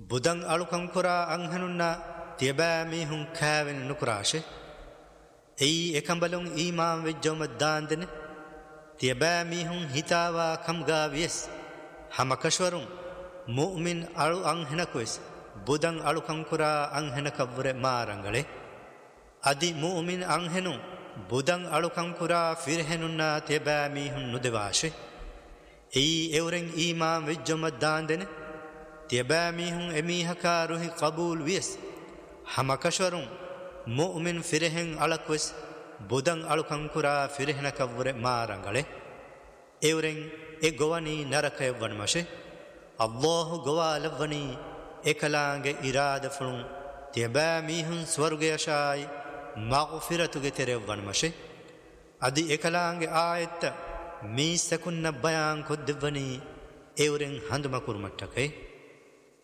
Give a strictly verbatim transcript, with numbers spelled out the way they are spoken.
බුදන් අලුකම් කුරා අංහනුන්නා තියබෑ මීහුන් කෑවෙන නුකුරාශේ එයි එකඹලුන් ඊමාම් වෙජ්ජොම දාන්දෙන තියබෑ මීහුන් හිතාවා කම්ගා වියස් හමකෂවරුන් මුමින් අලු අංහෙනකුවෙස් බුදන් අලුකම් කුරා අංහෙනකව්වර මාරංගලේ අදි මුමින් අංහෙනුන් බුදන් අලුකම් කුරා ෆිරහෙනුන්නා තියබෑ මීහුන් නුදෙවාශේ එයි එවරෙන් ඊමාම් වෙජ්ජොම දාන්දෙන තියබෑ මීහුන් එමීහකා රුහි කබූල් වියස් හමකෂවරුන් මුමින් ෆිරහෙන් අලක්වෙස් බුදන් අලුකම් කුරා ෆිරහෙනකව්වර මාරංගලේ එවරෙන් එ ගොවනී නරකය වනමශේ අල්ලාහ් ගොවාලවනි එකලාංගේ ඉරාදෆුන් තියබෑ මීහුන් ස්වර්ගයශායි මග්ෆිරතුගේ තෙරෙව්වනමශේ අදි එකලාංගේ ආයත්ත මීසකුන්න බයං කොද්දවනි එවරෙන් හඳුමකුරුමට්ටකේ